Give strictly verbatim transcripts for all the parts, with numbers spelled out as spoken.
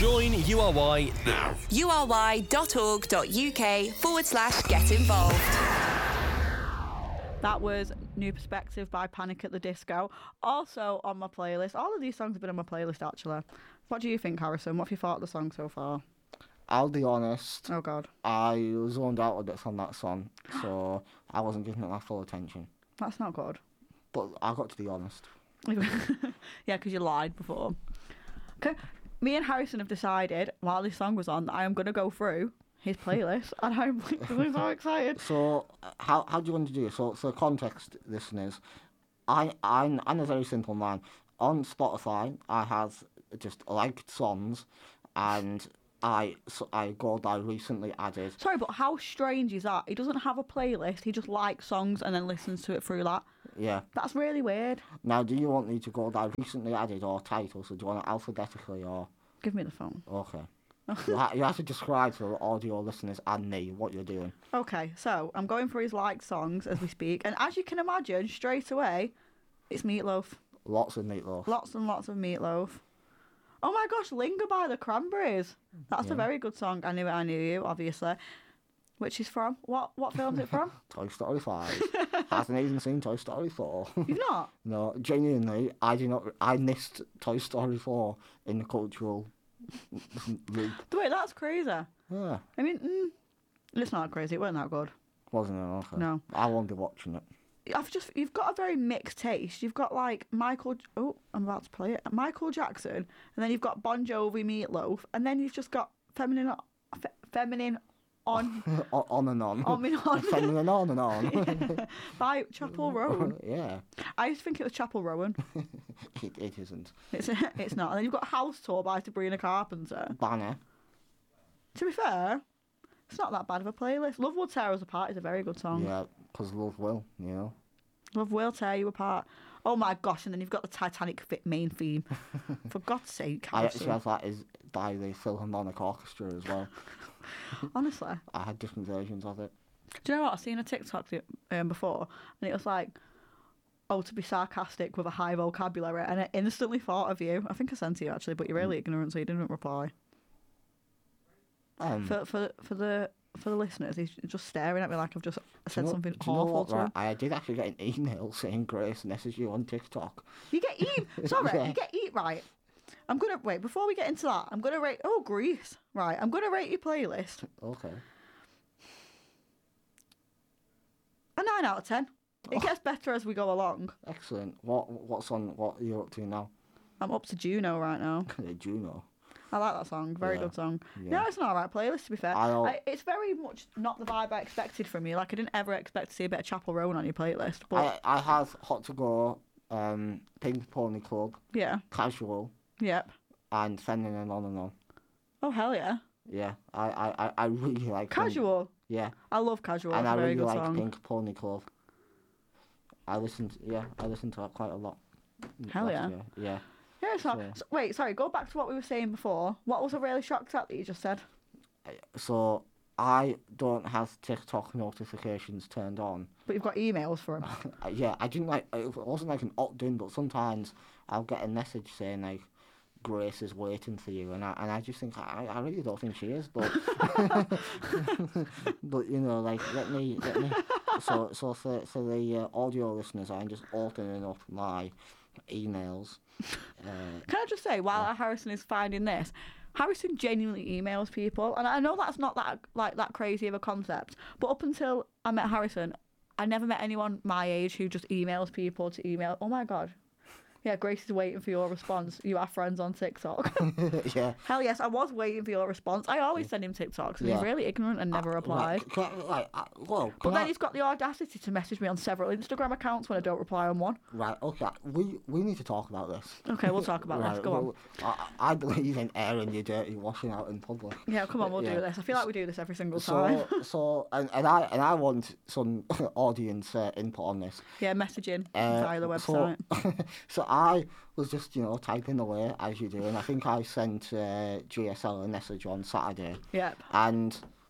Join U R Y now. ury.org.uk forward slash get involved. That was New Perspective by Panic at the Disco. Also on my playlist. All of these songs have been on my playlist, actually. What do you think, Harrison? What have you thought of the song so far? I'll be honest. Oh, God. I zoned out a bit from that song, so I wasn't giving it my full attention. That's not good. But I got to be honest. Yeah, because you lied before. Okay. Me and Harrison have decided, while this song was on, that I am going to go through his playlist, and I'm literally so excited. So, how how do you want to do it? So, for context, listeners, I, I'm, I'm a very simple man. On Spotify, I have just liked songs, and I, so I God, I recently added... Sorry, but how strange is that? He doesn't have a playlist, he just likes songs and then listens to it through that. Yeah. That's really weird. Now, do you want me to go that recently added or title? So do you want it alphabetically or... Give me the phone. Okay. you, ha- you have to describe to the audio listeners and me what you're doing. Okay, so I'm going through his liked songs as we speak, and as you can imagine, straight away, it's Meatloaf. Lots of Meatloaf. Lots and lots of Meatloaf. Oh my gosh, Linger by the Cranberries. That's Yeah. a very good song. I Knew It, I Knew You, obviously. Which is from? What What film's it from? Toy Story five. Hasn't even seen Toy Story four. You've not? No, genuinely, I do not. I missed Toy Story four in the cultural loop. Wait, that's crazy. Yeah, I mean, mm, it's not crazy. It wasn't that good. wasn't it? Okay. No. I won't be watching it. I've just you've got a very mixed taste. You've got like Michael. Oh, I'm about to play it. Michael Jackson, and then you've got Bon Jovi, Meatloaf, and then you've just got feminine, fe- feminine, on, O- on and on. on and on, Feminine on and on. by Chapel Roan. Yeah, I used to think it was Chapel Rowan. it, it isn't. It's it's not. And then you've got House Tour by Sabrina Carpenter. Banner. To be fair, it's not that bad of a playlist. Love Will Tear Us Apart is a very good song. Yeah, because love will, you know. Love Will Tear You Apart. Oh my gosh! And then you've got the Titanic fit main theme. For God's sake, I actually Harrison. have that is by the Philharmonic Orchestra as well. Honestly. I had different versions of it. Do you know what? I've seen a TikTok um, before, and it was like, oh, to be sarcastic with a high vocabulary, and I instantly thought of you. I think I sent it to you, actually, but you're really ignorant, so you didn't reply. Um, For for for the for the listeners, he's just staring at me like I've just said do you know- something do you know awful what, to right? him. I did actually get an email saying Grace messaged you on TikTok. You get eat. Sorry, Yeah. you get eat right. I'm gonna wait before we get into that. I'm gonna rate. Oh, Greece. Right, I'm gonna rate your playlist Okay. a nine out of ten. It Oh. gets better as we go along. Excellent. What what's on? What are you up to now? I'm up to Juno right now. Juno. I like that song. Very Yeah, good song. yeah. Yeah, it's an alright playlist to be fair. I don't- I, it's very much not the vibe I expected from you. Like I didn't ever expect to see a bit of Chapel Roan on your playlist. But I I have Hot to Go, um, Pink Pony Club, yeah, Casual, yep. and Feminine and on and on. Oh hell yeah, Yeah, I I, I, I really like Pink- Casual. Yeah, I love Casual. and It's I a very really good like song. Pink Pony Club. I listened. Yeah, I listened to that quite a lot. Hell last yeah. year. Yeah. Yeah, so, Yeah. so wait, sorry. Go back to what we were saying before. What was I really shocked at that you just said? So I don't have TikTok notifications turned on. But you've got emails for him. Uh, yeah, I didn't like. It wasn't like an opt-in, but sometimes I'll get a message saying like, "Grace is waiting for you," and I and I just think I, I really don't think she is, but but you know, like let me let me. So so for for the uh, audio listeners, I'm just opening up my emails. Uh, Can I just say, while Harrison is finding this, Harrison genuinely emails people, and I know that's not that like that crazy of a concept. But up until I met Harrison, I never met anyone my age who just emails people to email. Oh my god, yeah, Grace is waiting for your response. You are friends on TikTok. yeah. Hell yes, I was waiting for your response. I always send him TikToks, and Yeah. he's really ignorant and never replies. Right, can, like, uh, well, But can then I- he's got the audacity to message me on several Instagram accounts when I don't reply on one. Right, okay, we we need to talk about this. Okay, we'll talk about this. Right, Go on. well, I, I believe in airing your dirty washing out in public. Yeah, come on, we'll yeah. do this. I feel like we do this every single time. So, so, and, and I and I want some audience uh, input on this. Yeah, messaging Uh, via the so- website. So I was just, you know, typing away as you do, and I think I sent uh, G S L a message on Saturday, Yep. and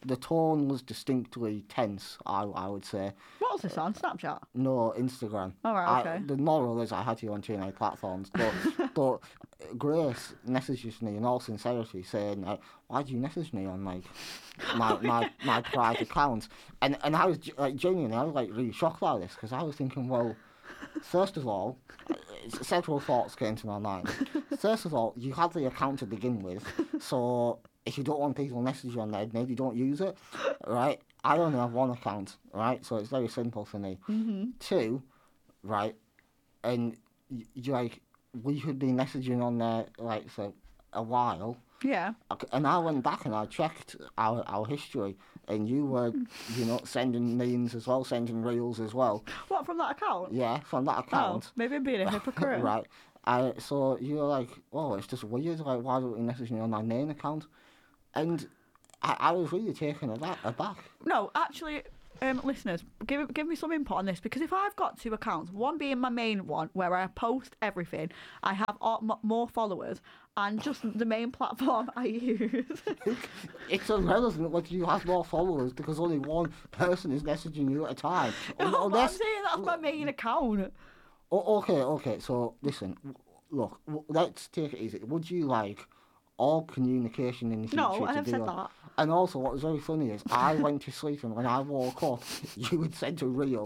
the tone was distinctly tense, I, I would say. What was this on? Snapchat? No, Instagram. All right, I- okay. the moral is I had you on too many platforms. But, but Grace messages me in all sincerity saying, like, why do you message me on, like, my my, my private account? And and I was, ge- like, genuinely, I was, like, really shocked by this because I was thinking, well, first of all, uh, several thoughts came to my mind. First of all, you had the account to begin with, so if you don't want people messaging you on there, maybe don't use it, right? I only have one account, right? So it's very simple for me. Mm-hmm. Two, right, and y- you like, we had been messaging on there, like, for a while, Yeah. Ok- and I went back and I checked our, our history, and you were, you know, sending memes as well, sending reels as well. What, from that account? Yeah, from that Oh, account. maybe I'm being a hypocrite. Right. I, so you were like, oh, it's just weird. Like, why don't you message me on my main account? And I, I was really taken aback. aback. No, actually, um, listeners, give give me some input on this, because if I've got two accounts, one being my main one where I post everything, I have a- m- more followers, and just the main platform I use. It's irrelevant whether you have more followers because only one person is messaging you at a time. No, Un- but I'm unless- saying that's my main account. O- okay, okay. So listen, w- look. W- let's take it easy. Would you like all communication in the future No, I to have be said on- that. And also, what was very funny is I went to sleep, and when I woke up, you would send a reel.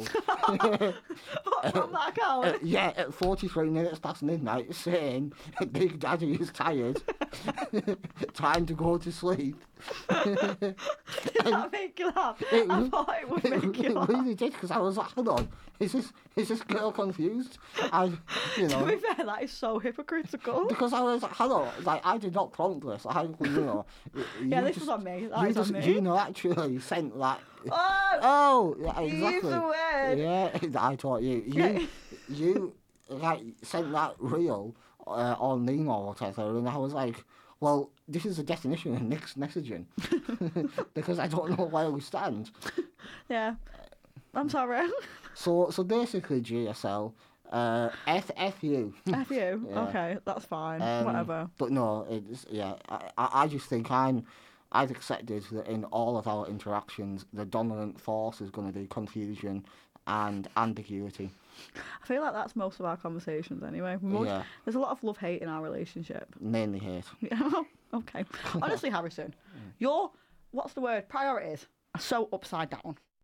What, from that account? Uh, yeah, at forty-three minutes past midnight, saying Big Daddy is tired, time to go to sleep. Did that make you laugh? It I re- thought it would It, make you it laugh. really did, because I was like, hold on, is this is this girl confused? I, you To know, be fair, that is so hypocritical. because I was like, hello, like I did not prompt this. I, you know, y- Yeah, you this just, was on me. That you is on just, me. you know, actually sent that. Oh, Oh, yeah, use exactly. the word. Yeah, I taught you. You, you, like sent that reel uh, on Meme or whatever, and I was like, well, this is the definition of mixed messaging, because I don't know where we stand. Yeah. I'm sorry. So, so basically, G S L, uh, F F you. F you. Yeah. Okay, that's fine. Um, Whatever. But no, it's yeah. I, I I just think I'm. I've accepted that in all of our interactions, the dominant force is going to be confusion and ambiguity. I feel like that's most of our conversations anyway. We most, Yeah. There's a lot of love hate in our relationship. Mainly hate. Yeah. Okay. Honestly, Harrison, your what's the word? Priorities are so upside down.